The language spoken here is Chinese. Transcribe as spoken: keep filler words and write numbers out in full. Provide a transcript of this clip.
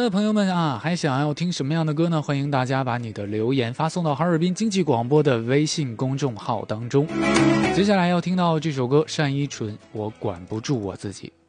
的朋友们啊，还想要听什么样的歌呢？欢迎大家把你的留言发送到哈尔滨经济广播的微信公众号当中。接下来要听到这首歌，单依纯，我管不住我自己。